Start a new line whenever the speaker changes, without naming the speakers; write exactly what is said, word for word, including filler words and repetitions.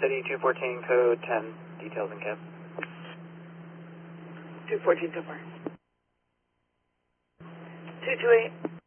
City two fourteen, code ten, details in cab.
two fourteen so far. two two eight.